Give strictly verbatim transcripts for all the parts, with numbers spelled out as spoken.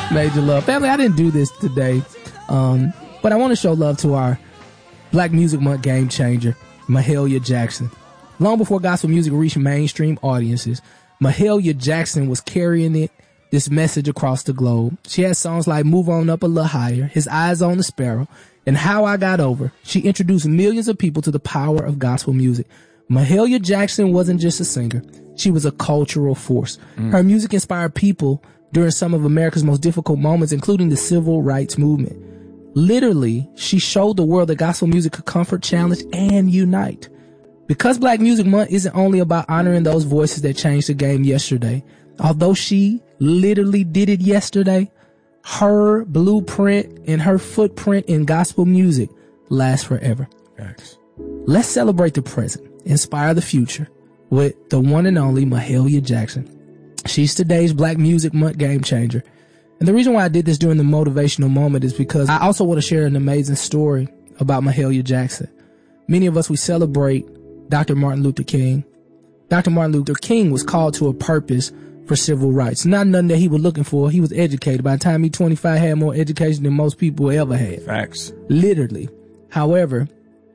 Major love. Family, I didn't do this today, um, but I want to show love to our Black Music Month game changer, Mahalia Jackson. Long before gospel music reached mainstream audiences, Mahalia Jackson was carrying it, this message across the globe. She had songs like Move On Up a Little Higher, His Eyes on the Sparrow, and How I Got Over. She introduced millions of people to the power of gospel music. Mahalia Jackson wasn't just a singer. She was a cultural force. Mm. Her music inspired people during some of America's most difficult moments, including the civil rights movement. Literally, she showed the world that gospel music could comfort, challenge, and unite. Because Black Music Month isn't only about honoring those voices that changed the game yesterday. Although she literally did it yesterday, her blueprint and her footprint in gospel music lasts forever. Thanks. Let's celebrate the present, inspire the future with the one and only Mahalia Jackson. She's today's Black Music Month game changer. And the reason why I did this during the motivational moment is because I also want to share an amazing story about Mahalia Jackson. Many of us, we celebrate Doctor Martin Luther King. Doctor Martin Luther King was called to a purpose for civil rights. Not nothing that he was looking for. He was educated. By the time he twenty-five, had more education than most people ever had. Facts. Literally. However,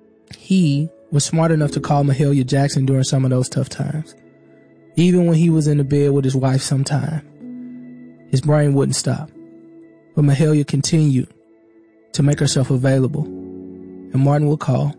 he was smart enough to call Mahalia Jackson during some of those tough times. Even when he was in the bed with his wife sometime, his brain wouldn't stop. But Mahalia continued to make herself available. And Martin would call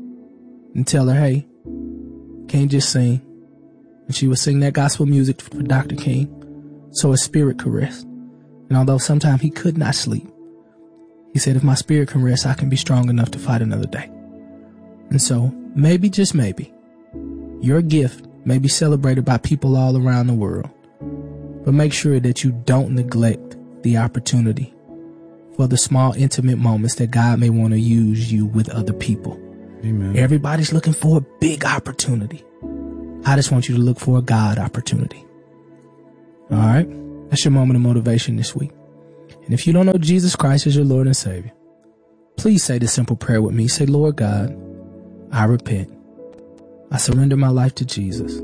and tell her, hey, can't just sing. And she would sing that gospel music for Doctor King so his spirit could rest. And although sometimes he could not sleep, he said, if my spirit can rest, I can be strong enough to fight another day. And so maybe, just maybe, your gift may be celebrated by people all around the world. But make sure that you don't neglect the opportunity for the small, intimate moments that God may want to use you with other people. Amen. Everybody's looking for a big opportunity. I just want you to look for a God opportunity. All right? That's your moment of motivation this week. And if you don't know Jesus Christ as your Lord and Savior, please say this simple prayer with me. Say, Lord God, I repent. I surrender my life to Jesus.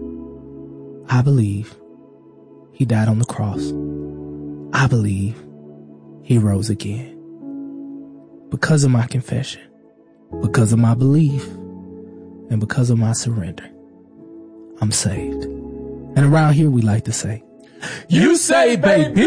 I believe he died on the cross. I believe he rose again. Because of my confession, because of my belief, and because of my surrender, I'm saved. And around here we like to say, you say, baby.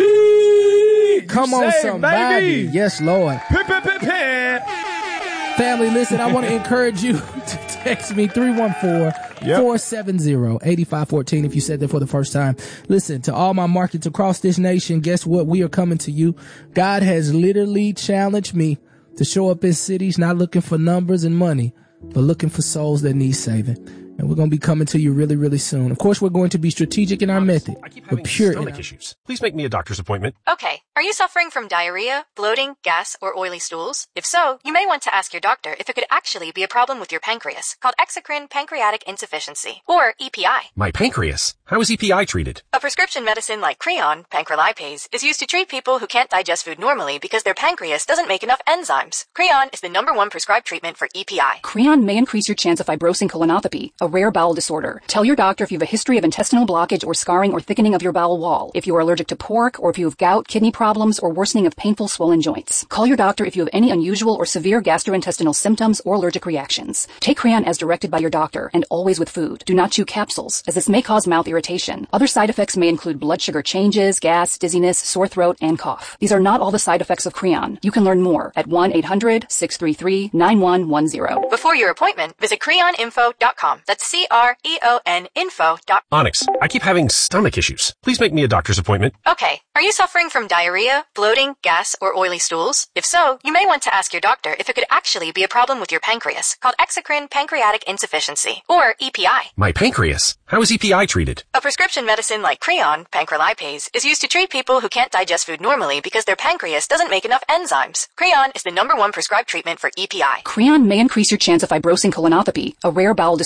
Come on, somebody. Baby. Yes, Lord. Pip, pip, pip, pip. Family, listen, I want to encourage you to text me three one four, four seven zero, eight five one four if you said that for the first time. Listen, to all my markets across this nation, guess what? We are coming to you. God has literally challenged me to show up in cities not looking for numbers and money, but looking for souls that need saving. And we're going to be coming to you really, really soon. Of course, we're going to be strategic in our method, I keep but having pure stomach in our- issues. Please make me a doctor's appointment. Okay, are you suffering from diarrhea, bloating, gas, or oily stools? If so, you may want to ask your doctor if it could actually be a problem with your pancreas, called exocrine pancreatic insufficiency, or E P I. My pancreas? How is E P I treated? A prescription medicine like Creon, pancrelipase, is used to treat people who can't digest food normally because their pancreas doesn't make enough enzymes. Creon is the number one prescribed treatment for E P I. Creon may increase your chance of fibrosing colonopathy, a rare bowel disorder. Tell your doctor if you have a history of intestinal blockage or scarring or thickening of your bowel wall, if you are allergic to pork, or if you have gout, kidney problems, or worsening of painful swollen joints. Call your doctor if you have any unusual or severe gastrointestinal symptoms or allergic reactions. Take Creon as directed by your doctor, and always with food. Do not chew capsules, as this may cause mouth irritation. Other side effects may include blood sugar changes, gas, dizziness, sore throat, and cough. These are not all the side effects of Creon. You can learn more at one eight hundred, six three three, nine one one zero. Before your appointment, visit creon info dot com. That's C R E O N info dot com. Onyx, I keep having stomach issues. Please make me a doctor's appointment. Okay, are you suffering from diarrhea, bloating, gas, or oily stools? If so, you may want to ask your doctor if it could actually be a problem with your pancreas, called exocrine pancreatic insufficiency, or E P I. My pancreas? How is E P I treated? A prescription medicine like Creon, pancrelipase, is used to treat people who can't digest food normally because their pancreas doesn't make enough enzymes. Creon is the number one prescribed treatment for E P I. Creon may increase your chance of fibrosing colonopathy, a rare bowel disorder.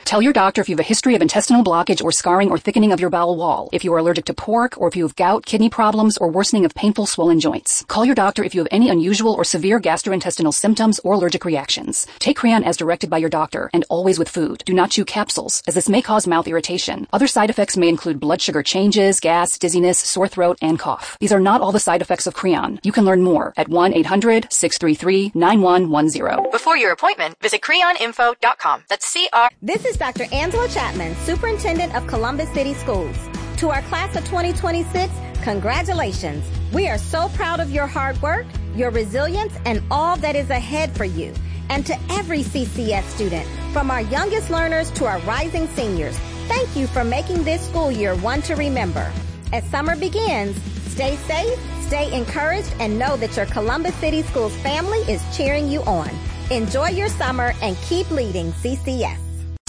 Tell your doctor if you have a history of intestinal blockage or scarring or thickening of your bowel wall, if you are allergic to pork, or if you have gout, kidney problems, or worsening of painful swollen joints. Call your doctor if you have any unusual or severe gastrointestinal symptoms or allergic reactions. Take Creon as directed by your doctor, and always with food. Do not chew capsules, as this may cause mouth irritation. Other side effects may include blood sugar changes, gas, dizziness, sore throat, and cough. These are not all the side effects of Creon. You can learn more at one eight hundred six three three nine one one zero. Before your appointment, visit creon info dot com. That's C R. This is Doctor Angela Chapman, Superintendent of Columbus City Schools. To our class of twenty twenty-six, congratulations. We are so proud of your hard work, your resilience, and all that is ahead for you. And to every C C S student, from our youngest learners to our rising seniors, thank you for making this school year one to remember. As summer begins, stay safe, stay encouraged, and know that your Columbus City Schools family is cheering you on. Enjoy your summer and keep leading C C S.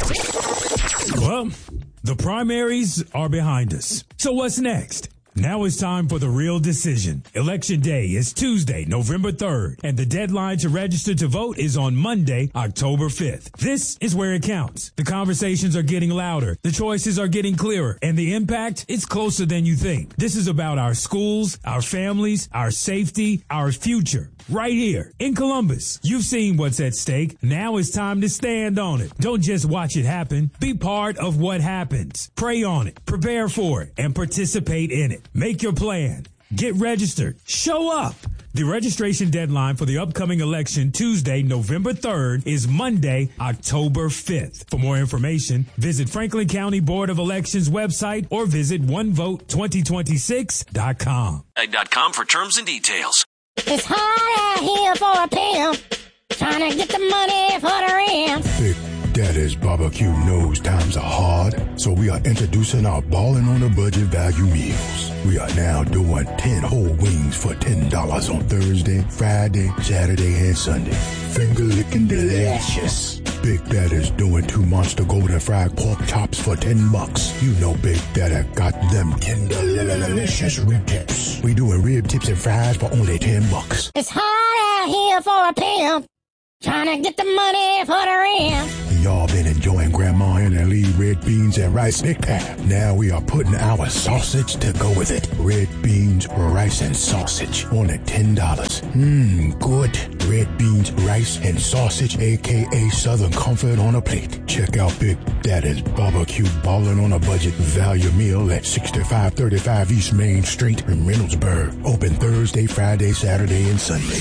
Well, the primaries are behind us. So what's next? Now it's time for the real decision. Election day is Tuesday, November third, and the deadline to register to vote is on Monday, October fifth. This is where it counts. The conversations are getting louder, the choices are getting clearer, and the impact is closer than you think. This is about our schools, our families, our safety, our future. Right here in Columbus. You've seen what's at stake. Now it's time to stand on it. Don't just watch it happen. Be part of what happens. Pray on it, prepare for it, and participate in it. Make your plan. Get registered. Show up. The registration deadline for the upcoming election, Tuesday, November third, is Monday, October fifth. For more information, visit Franklin County Board of Elections website or visit one vote twenty twenty-six dot com. dot com for terms and details. It's hard out here for a pimp, trying to get the money for the rent. Big Daddy's Barbecue knows times are hard, so we are introducing our Ballin' on a Budget value meals. We are now doing ten whole wings for ten dollars on Thursday, Friday, Saturday, and Sunday. Finger-licking delicious. Big Daddy's doing two monster golden fried pork chops for ten bucks. You know Big Daddy got them tender delicious rib tips. We doing rib tips and fries for only ten bucks. It's hard out here for a pimp, trying to get the money for the rent. Y'all been enjoying Grandma Anna Lee red beans and rice big pack. Now we are putting our sausage to go with it. Red beans, rice, and sausage. Only ten dollars. Mmm, good. Red beans, rice, and sausage, a k a. Southern Comfort on a plate. Check out Big Daddy's Barbecue Ballin' on a Budget value meal at sixty-five thirty-five East Main Street in Reynoldsburg. Open Thursday, Friday, Saturday, and Sunday.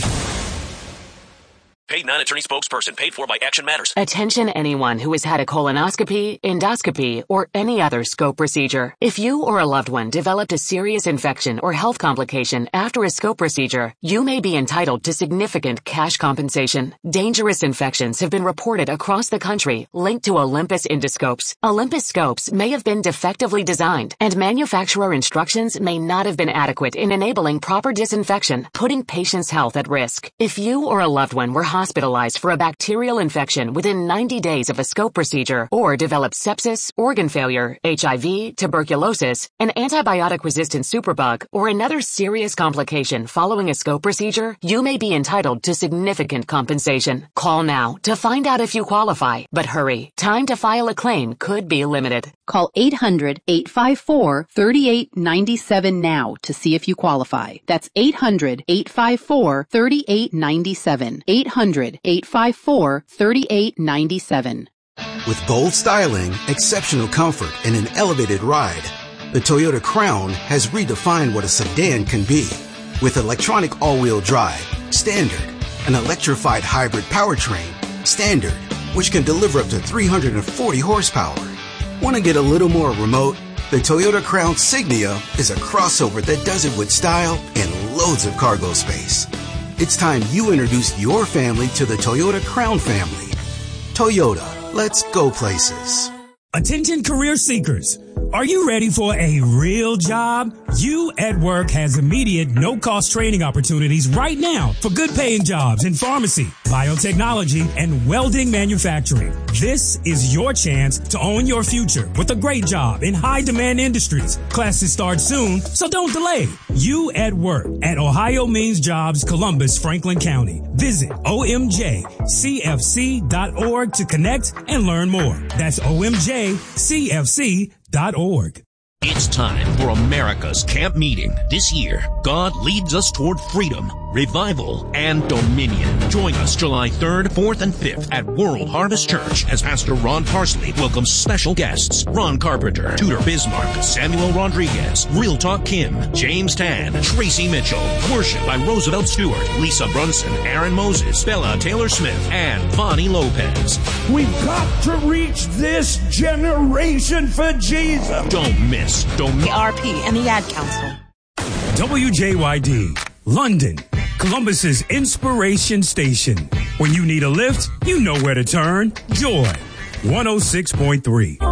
Paid non-attorney spokesperson paid for by Action Matters. Attention anyone who has had a colonoscopy, endoscopy, or any other scope procedure. If you or a loved one developed a serious infection or health complication after a scope procedure, you may be entitled to significant cash compensation. Dangerous infections have been reported across the country linked to Olympus endoscopes. Olympus scopes may have been defectively designed, and manufacturer instructions may not have been adequate in enabling proper disinfection, putting patients' health at risk. If you or a loved one were hospitalized for a bacterial infection within ninety days of a scope procedure, or developed sepsis, organ failure, H I V, tuberculosis, an antibiotic-resistant superbug, or another serious complication following a scope procedure, you may be entitled to significant compensation. Call now to find out if you qualify, but hurry. Time to file a claim could be limited. Call eight hundred, eight five four, three eight nine seven now to see if you qualify. That's eight hundred, eight five four, three eight nine seven. eight hundred, eight five four, three eight nine seven. With bold styling, exceptional comfort, and an elevated ride, the Toyota Crown has redefined what a sedan can be. With electronic all-wheel drive, standard, an electrified hybrid powertrain, standard, which can deliver up to three hundred forty horsepower. Want to get a little more remote? The Toyota Crown Signia is a crossover that does it with style and loads of cargo space. It's time you introduced your family to the Toyota Crown family. Toyota, let's go places. Attention career seekers. Are you ready for a real job? You at Work has immediate no-cost training opportunities right now for good-paying jobs in pharmacy, biotechnology, and welding manufacturing. This is your chance to own your future with a great job in high-demand industries. Classes start soon, so don't delay. You at Work at Ohio Means Jobs, Columbus, Franklin County. Visit O M J C F C dot org to connect and learn more. That's O M J C F C dot org. It's time for America's camp meeting. This year, God leads us toward freedom, revival, and dominion. Join us July third, fourth, and fifth at World Harvest Church as Pastor Ron Parsley welcomes special guests Ron Carpenter, Tudor Bismarck, Samuel Rodriguez, Real Talk Kim, James Tan, Tracy Mitchell. Worship by Roosevelt Stewart, Lisa Brunson, Aaron Moses, Bella Taylor Smith, and Bonnie Lopez. We've got to reach this generation for Jesus. Don't miss. Don't miss. The R P and the Ad Council. W J Y D, London, Columbus's inspiration station. When you need a lift, you know where to turn. Joy, one oh six point three.